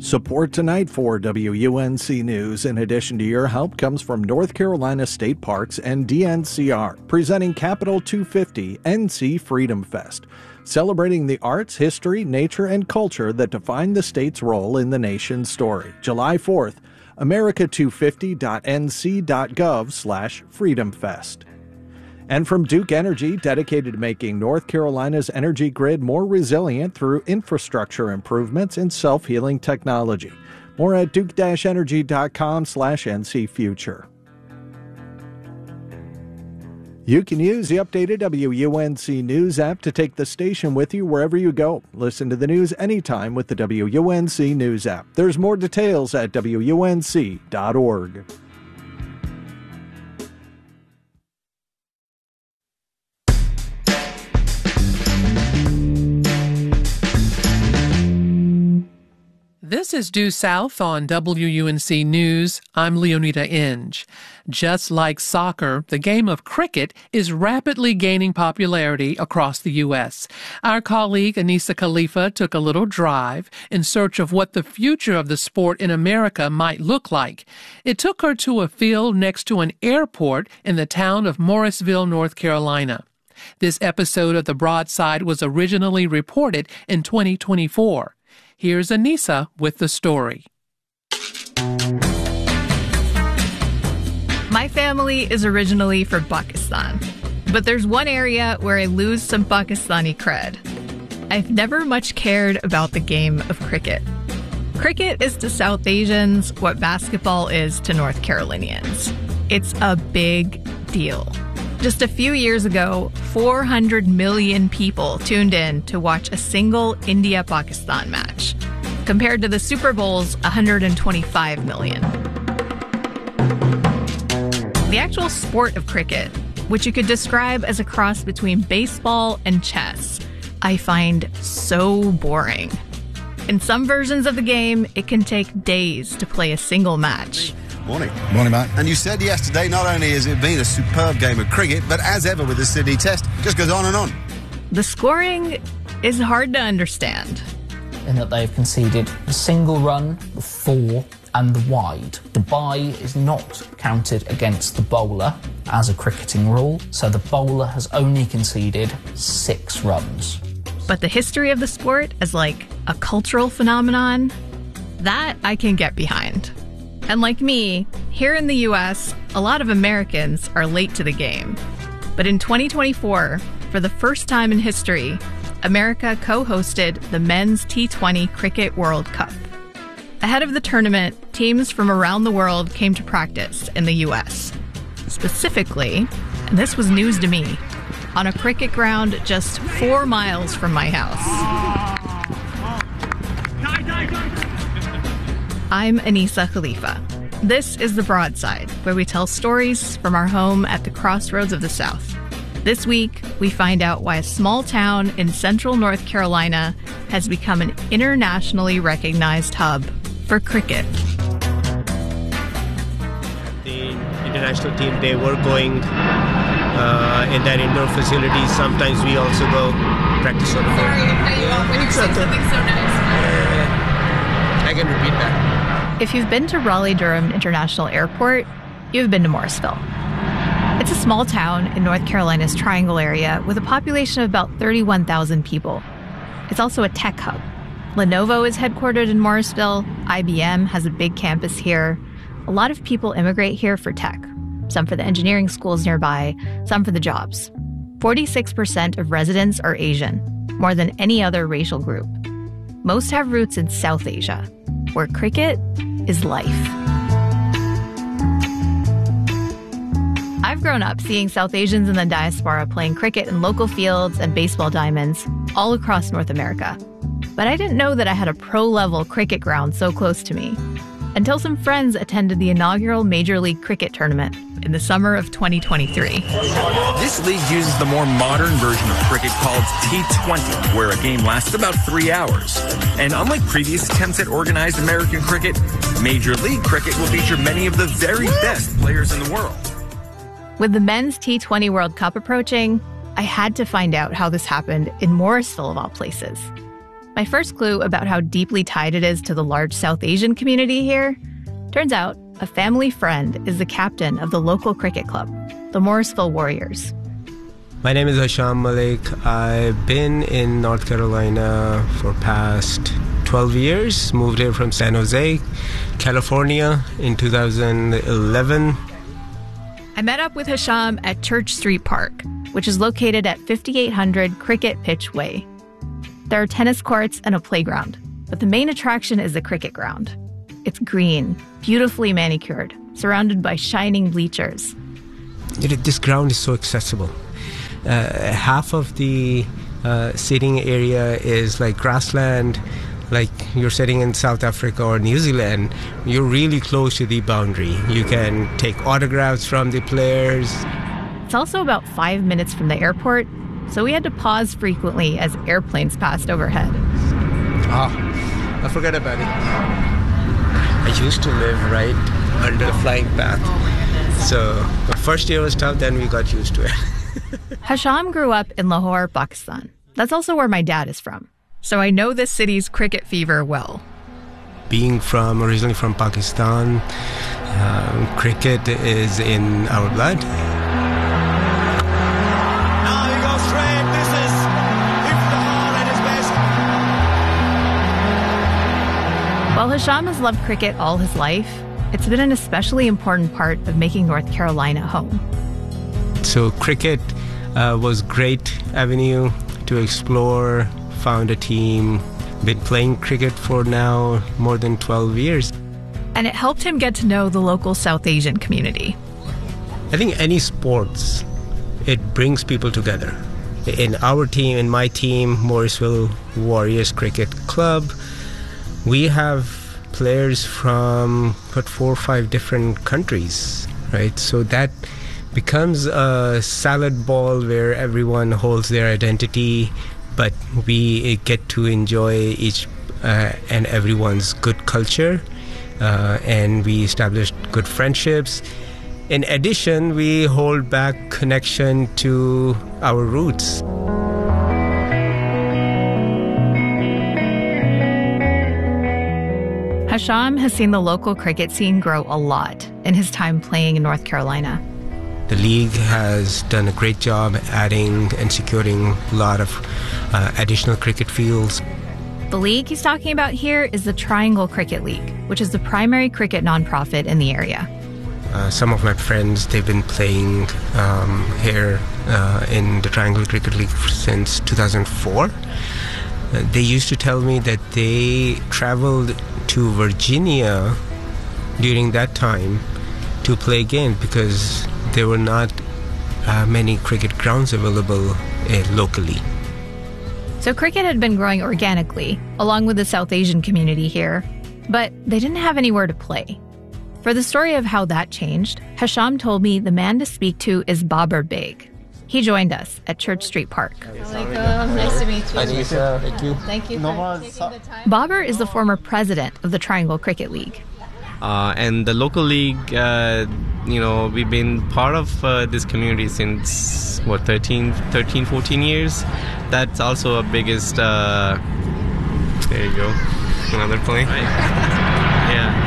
Support tonight for WUNC News, in addition to your help, comes from North Carolina State Parks and DNCR, presenting Capital 250 NC Freedom Fest, celebrating the arts, history, nature, and culture that define the state's role in the nation's story. July 4th, america250.nc.gov/freedomfest. And from Duke Energy, dedicated to making North Carolina's energy grid more resilient through infrastructure improvements and self-healing technology. More at duke-energy.com/NCfuture. You can use the updated WUNC News app to take the station with you wherever you go. Listen to the news anytime with the WUNC News app. There's more details at WUNC.org. This is Due South on WUNC News. I'm Leonida Inge. Just like soccer, the game of cricket is rapidly gaining popularity across the U.S. Our colleague Anisa Khalifa took a little drive in search of what the future of the sport in America might look like. It took her to a field next to an airport in the town of Morrisville, North Carolina. This episode of The Broadside was originally reported in 2024. Here's Anisa with the story. My family is originally from Pakistan, but there's one area where I lose some Pakistani cred. I've never much cared about the game of cricket. Cricket is to South Asians what basketball is to North Carolinians. It's a big deal. Just a few years ago, 400 million people tuned in to watch a single India-Pakistan match, compared to the Super Bowl's 125 million. The actual sport of cricket, which you could describe as a cross between baseball and chess, I find so boring. In some versions of the game, it can take days to play a single match. Morning. Morning, Mark. And you said yesterday not only has it been a superb game of cricket, but as ever with the Sydney Test, it just goes on and on. The scoring is hard to understand. In that they've conceded a single run, the 4 and the wide. The bye is not counted against the bowler as a cricketing rule, so the bowler has only conceded 6 runs. But the history of the sport as like a cultural phenomenon, that I can get behind. And like me, here in the US, a lot of Americans are late to the game. But in 2024, for the first time in history, America co-hosted the Men's T20 Cricket World Cup. Ahead of the tournament, teams from around the world came to practice in the US. Specifically, and this was news to me, on a cricket ground just 4 miles from my house. I'm Anisa Khalifa. This is The Broadside, where we tell stories from our home at the crossroads of the South. This week, we find out why a small town in central North Carolina has become an internationally recognized hub for cricket. The international team, they were going in their indoor facilities. Sometimes we also go practice on the field. Sorry to cut you off when you're saying something so nice. I can repeat that. If you've been to Raleigh-Durham International Airport, you've been to Morrisville. It's a small town in North Carolina's Triangle area with a population of about 31,000 people. It's also a tech hub. Lenovo is headquartered in Morrisville. IBM has a big campus here. A lot of people immigrate here for tech, some for the engineering schools nearby, some for the jobs. 46% of residents are Asian, more than any other racial group. Most have roots in South Asia, where cricket is life. I've grown up seeing South Asians in the diaspora playing cricket in local fields and baseball diamonds all across North America. But I didn't know that I had a pro-level cricket ground so close to me until some friends attended the inaugural Major League Cricket tournament in the summer of 2023. This league uses the more modern version of cricket called T20, where a game lasts about 3 hours. And unlike previous attempts at organized American cricket, Major League Cricket will feature many of the very best players in the world. With the Men's T20 World Cup approaching, I had to find out how this happened in Morrisville, of all places. My first clue about how deeply tied it is to the large South Asian community here, turns out a family friend is the captain of the local cricket club, the Morrisville Warriors. My name is Hasham Malik. I've been in North Carolina for past 12 years. Moved here from San Jose, California in 2011. I met up with Hasham at Church Street Park, which is located at 5800 Cricket Pitch Way. There are tennis courts and a playground, but the main attraction is the cricket ground. It's green, beautifully manicured, surrounded by shining bleachers. This ground is so accessible. Half of the sitting area is like grassland, like you're sitting in South Africa or New Zealand. You're really close to the boundary. You can take autographs from the players. It's also about 5 minutes from the airport, so we had to pause frequently as airplanes passed overhead. I forgot about it. I used to live right under the flying path. So the first year was tough, then we got used to it. Hasham grew up in Lahore, Pakistan. That's also where my dad is from. So I know this city's cricket fever well. Being originally from Pakistan, cricket is in our blood. Now he goes straight. This is Iftihar at his best. While Hasham has loved cricket all his life, it's been an especially important part of making North Carolina home. So cricket was great avenue to explore, found a team, been playing cricket for now more than 12 years. And it helped him get to know the local South Asian community. I think any sports, it brings people together. In our team, in my team, Morrisville Warriors Cricket Club, we have players from 4 or 5 different countries, right? So that becomes a salad ball where everyone holds their identity, but we get to enjoy each and everyone's good culture, and we establish good friendships. In addition, we hold back connection to our roots. Hasham has seen the local cricket scene grow a lot in his time playing in North Carolina. The league has done a great job adding and securing a lot of additional cricket fields. The league he's talking about here is the Triangle Cricket League, which is the primary cricket nonprofit in the area. Some of my friends, they've been playing here in the Triangle Cricket League since 2004. They used to tell me that they traveled to Virginia during that time to play games because there were not many cricket grounds available locally. So cricket had been growing organically, along with the South Asian community here, but they didn't have anywhere to play. For the story of how that changed, Hasham told me the man to speak to is Babar Beg. He joined us at Church Street Park. Nice to meet you. Thank you. Thank you for taking the time. Babar is the former president of the Triangle Cricket League. And the local league, we've been part of this community since, 13, 14 years. That's also our biggest, there you go, another point. Right. Yeah.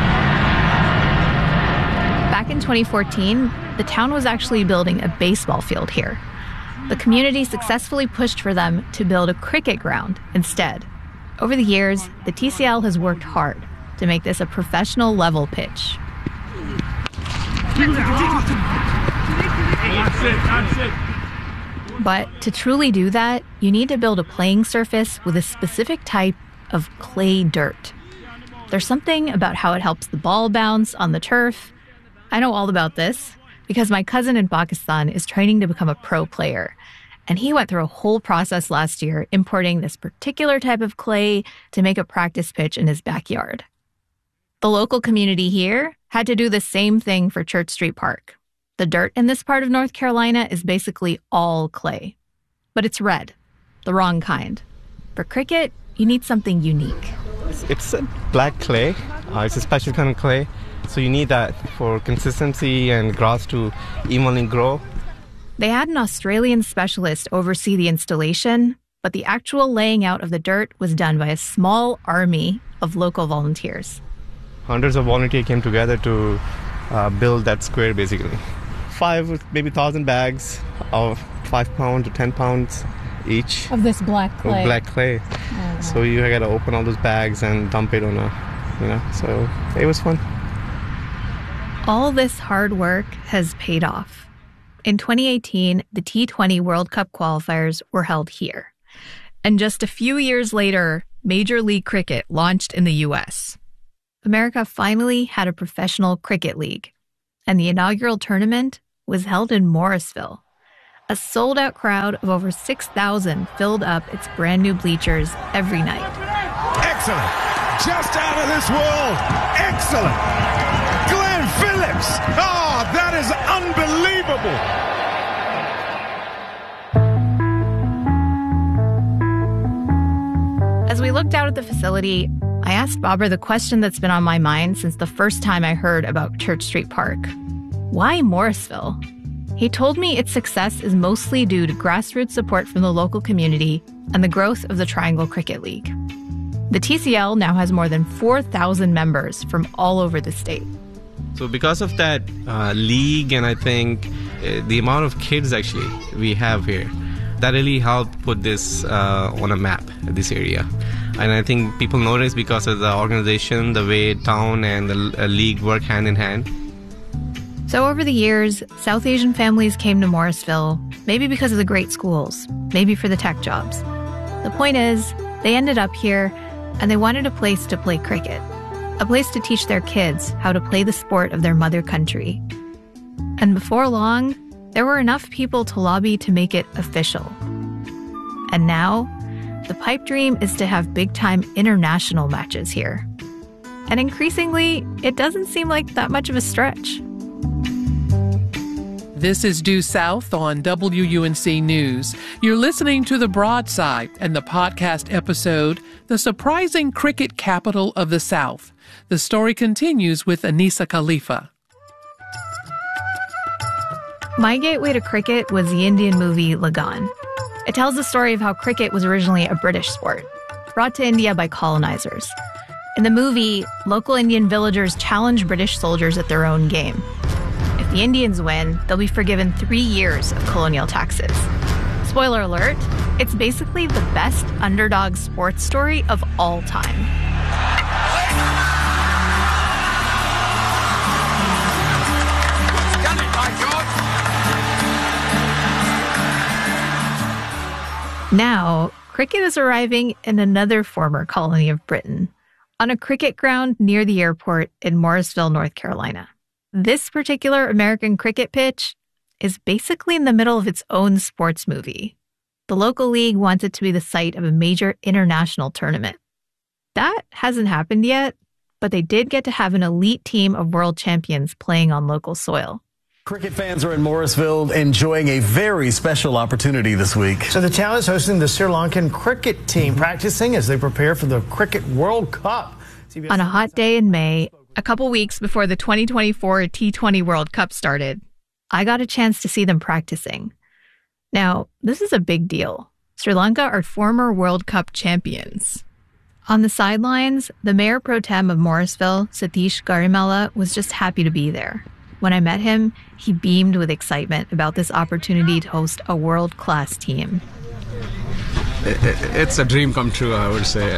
Back in 2014, the town was actually building a baseball field here. The community successfully pushed for them to build a cricket ground instead. Over the years, the TCL has worked hard to make this a professional level pitch. But to truly do that, you need to build a playing surface with a specific type of clay dirt. There's something about how it helps the ball bounce on the turf. I know all about this because my cousin in Pakistan is training to become a pro player. And he went through a whole process last year importing this particular type of clay to make a practice pitch in his backyard. The local community here had to do the same thing for Church Street Park. The dirt in this part of North Carolina is basically all clay. But it's red, the wrong kind. For cricket, you need something unique. It's a black clay. It's a special kind of clay. So you need that for consistency and grass to evenly grow. They had an Australian specialist oversee the installation, but the actual laying out of the dirt was done by a small army of local volunteers. Hundreds of volunteers came together to build that square, basically. 5,000 bags of 5 pounds to 10 pounds each. Of this black clay. Of black clay. Oh, wow. So you got to open all those bags and dump it on so it was fun. All this hard work has paid off. In 2018, the T20 World Cup qualifiers were held here. And just a few years later, Major League Cricket launched in the U.S. America finally had a professional cricket league, and the inaugural tournament was held in Morrisville. A sold-out crowd of over 6,000 filled up its brand-new bleachers every night. Excellent! Just out of this world! Excellent! Glenn Phillips! Oh, that is unbelievable! As we looked out at the facility, I asked Babar the question that's been on my mind since the first time I heard about Church Street Park. Why Morrisville? He told me its success is mostly due to grassroots support from the local community and the growth of the Triangle Cricket League. The TCL now has more than 4,000 members from all over the state. So because of that league, and I think the amount of kids actually we have here, that really helped put this on a map, this area. And I think people notice because of the organization, the way town and the league work hand in hand. So over the years, South Asian families came to Morrisville, maybe because of the great schools, maybe for the tech jobs. The point is, they ended up here, and they wanted a place to play cricket, a place to teach their kids how to play the sport of their mother country. And before long, there were enough people to lobby to make it official. And now, the pipe dream is to have big-time international matches here. And increasingly, it doesn't seem like that much of a stretch. This is Due South on WUNC News. You're listening to The Broadside and the podcast episode, The Surprising Cricket Capital of the South. The story continues with Anisa Khalifa. My gateway to cricket was the Indian movie Lagan. It tells the story of how cricket was originally a British sport, brought to India by colonizers. In the movie, local Indian villagers challenge British soldiers at their own game. If the Indians win, they'll be forgiven 3 years of colonial taxes. Spoiler alert, it's basically the best underdog sports story of all time. Now, cricket is arriving in another former colony of Britain, on a cricket ground near the airport in Morrisville, North Carolina. This particular American cricket pitch is basically in the middle of its own sports movie. The local league wants it to be the site of a major international tournament. That hasn't happened yet, but they did get to have an elite team of world champions playing on local soil. Cricket fans are in Morrisville enjoying a very special opportunity this week. So the town is hosting the Sri Lankan cricket team practicing as they prepare for the Cricket World Cup. On a hot day in May, a couple weeks before the 2024 T20 World Cup started, I got a chance to see them practicing. Now, this is a big deal. Sri Lanka are former World Cup champions. On the sidelines, the mayor pro tem of Morrisville, Satish Garimella, was just happy to be there. When I met him, he beamed with excitement about this opportunity to host a world-class team. It's a dream come true, I would say.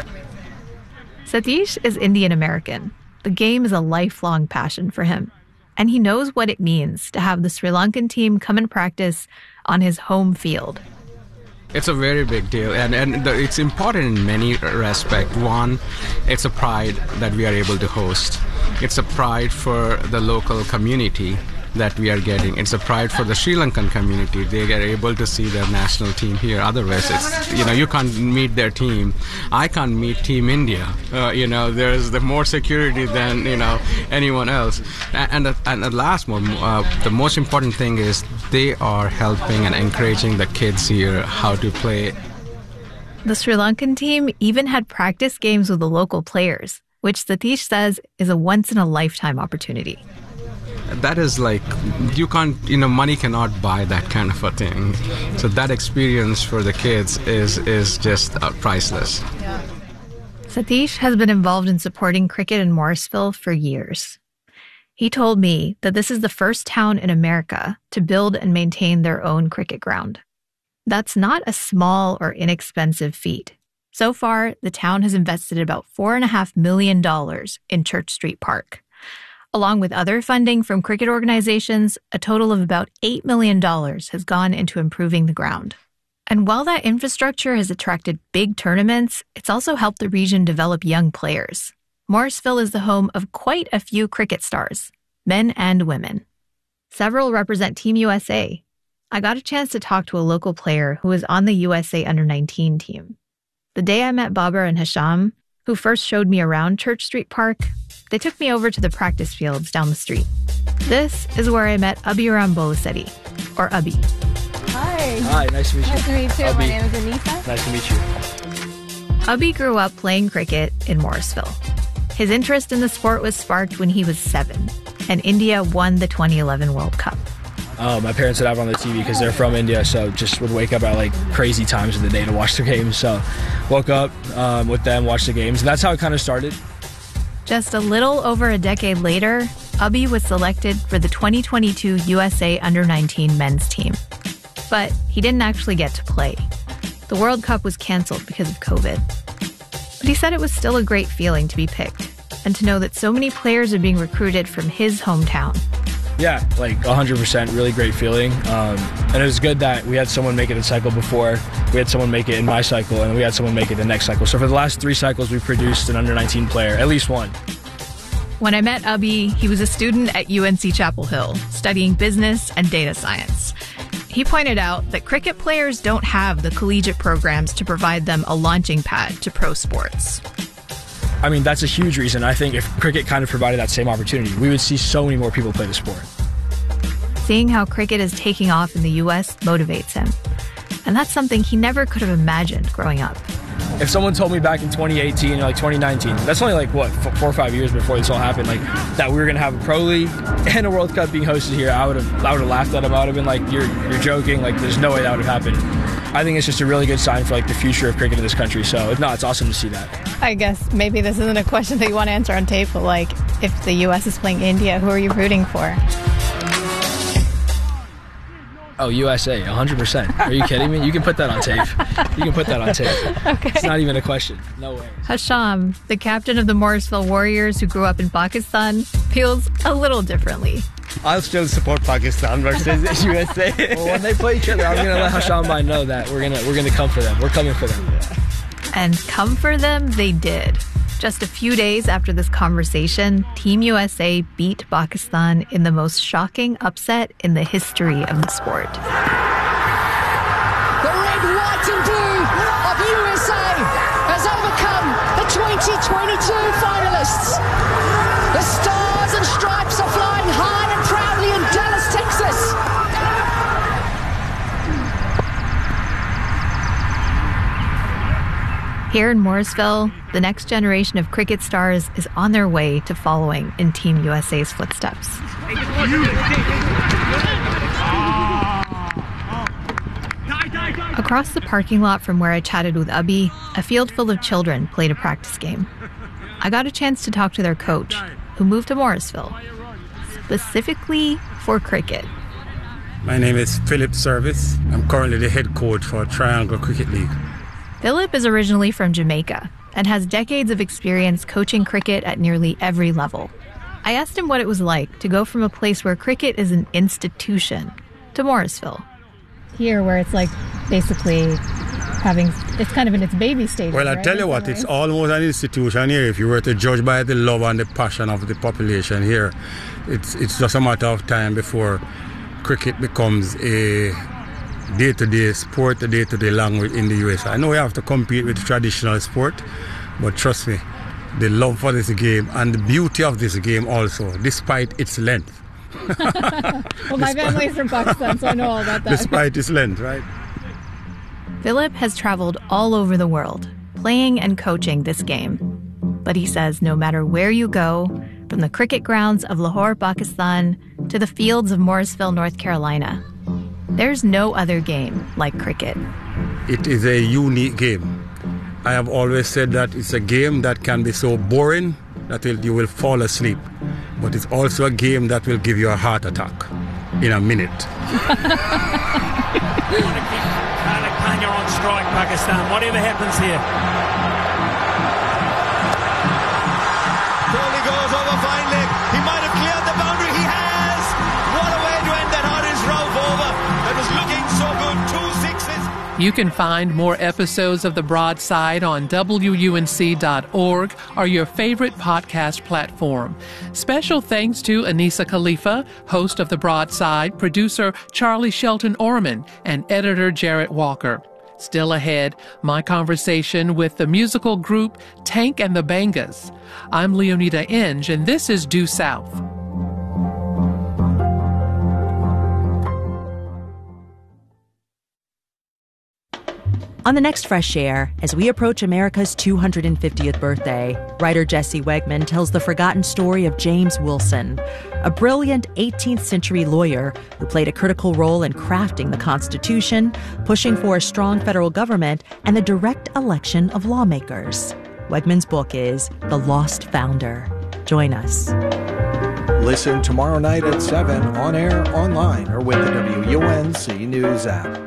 Satish is Indian American. The game is a lifelong passion for him. And he knows what it means to have the Sri Lankan team come and practice on his home field. It's a very big deal, and it's important in many respects. One, it's a pride that we are able to host. It's a pride for the local community that we are getting. It's a pride for the Sri Lankan community. They are able to see their national team here. Otherwise, it's, you can't meet their team. I can't meet Team India. There's the more security than, anyone else. And the last one, the most important thing is they are helping and encouraging the kids here how to play. The Sri Lankan team even had practice games with the local players, which Satish says is a once-in-a-lifetime opportunity. that is like, you can't, money cannot buy that kind of a thing. So that experience for the kids is just priceless. Yeah. Satish has been involved in supporting cricket in Morrisville for years. He told me that this is the first town in America to build and maintain their own cricket ground. That's not a small or inexpensive feat. So far, the town has invested about $4.5 million in Church Street Park. Along with other funding from cricket organizations, a total of about $8 million has gone into improving the ground. And while that infrastructure has attracted big tournaments, it's also helped the region develop young players. Morrisville is the home of quite a few cricket stars, men and women. Several represent Team USA. I got a chance to talk to a local player who was on the USA Under-19 team. The day I met Babar and Hasham, who first showed me around Church Street Park, they took me over to the practice fields down the street. This is where I met Abhiram Bolisetti, or Abhi. Hi. Hi, nice to meet you. Nice to meet you. Abhi. My name is Anissa. Nice to meet you. Abhi grew up playing cricket in Morrisville. His interest in the sport was sparked when he was 7, and India won the 2011 World Cup. My parents would have it on the TV because they're from India, so just would wake up at like crazy times of the day to watch the games. So woke up with them, watched the games, and that's how it kind of started. Just a little over a decade later, Abhi was selected for the 2022 USA Under-19 men's team. But he didn't actually get to play. The World Cup was canceled because of COVID. But he said it was still a great feeling to be picked and to know that so many players are being recruited from his hometown. Yeah, like 100%, really great feeling. And it was good that we had someone make it in cycle before, we had someone make it in my cycle, and we had someone make it the next cycle. So for the last 3 cycles, we produced an under-19 player, at least one. When I met Abhi, he was a student at UNC Chapel Hill, studying business and data science. He pointed out that cricket players don't have the collegiate programs to provide them a launching pad to pro sports. I mean, that's a huge reason. I think if cricket kind of provided that same opportunity, we would see so many more people play the sport. Seeing how cricket is taking off in the U.S. motivates him. And that's something he never could have imagined growing up. If someone told me back in 2018 or like 2019, that's only like, 4 or 5 years before this all happened, like that we were going to have a pro league and a World Cup being hosted here, I would have laughed at him. I would have been like, you're joking, like there's no way that would have happened. I think it's just a really good sign for like the future of cricket in this country. So it's awesome to see that. I guess maybe this isn't a question that you want to answer on tape, but like if the U.S. is playing India, who are you rooting for? Oh, USA, 100%. Are you kidding me? You can put that on tape. You can put that on tape. Okay. It's not even a question. No way. Hasham, the captain of the Morrisville Warriors who grew up in Pakistan, feels a little differently. I'll still support Pakistan versus USA. Well, when they play each other, I'm going to let Hasham know that we're gonna come for them. We're coming for them. And come for them they did. Just a few days after this conversation, Team USA beat Pakistan in the most shocking upset in the history of the sport. The red, white and blue of USA has overcome the 2022 finalists. The stars and stripes are flying high and proudly in Dallas, Texas. Here in Morrisville, the next generation of cricket stars is on their way to following in Team USA's footsteps. Across the parking lot from where I chatted with Abhi, a field full of children played a practice game. I got a chance to talk to their coach, who moved to Morrisville, specifically for cricket. My name is Philip Service. I'm currently the head coach for Triangle Cricket League. Philip is originally from Jamaica and has decades of experience coaching cricket at nearly every level. I asked him what it was like to go from a place where cricket is an institution to Morrisville. Here, where it's like basically it's kind of in its baby stage. Well, I tell you what, it's almost an institution here. If you were to judge by the love and the passion of the population here, it's just a matter of time before cricket becomes a day-to-day sport, a day-to-day language in the US. I know we have to compete with traditional sport, but trust me, the love for this game and the beauty of this game also, despite its length. Well, my family's from Pakistan, so I know all about that. Despite its length, right? Philip has traveled all over the world, playing and coaching this game. But he says no matter where you go, from the cricket grounds of Lahore, Pakistan, to the fields of Morrisville, North Carolina. There's no other game like cricket. It is a unique game. I have always said that it's a game that can be so boring that you will fall asleep. But it's also a game that will give you a heart attack in a minute. Kanya on strike, Pakistan. Whatever happens here. Kohli goes over fine leg. He might have cleared the boundary. He has. What a way to end that Hardin's Rout over. That was looking so good. 2 sixes. You can find more episodes of The Broadside on WUNC.org or your favorite podcast platform. Special thanks to Anissa Khalifa, host of The Broadside, producer Charlie Shelton Orman, and editor Jarrett Walker. Still ahead, my conversation with the musical group Tank and the Bangas. I'm Leonida Inge, and this is Due South. On the next Fresh Air, as we approach America's 250th birthday, writer Jesse Wegman tells the forgotten story of James Wilson, a brilliant 18th century lawyer who played a critical role in crafting the Constitution, pushing for a strong federal government, and the direct election of lawmakers. Wegman's book is The Lost Founder. Join us. Listen tomorrow night at 7 on air, online, or with the WUNC News app.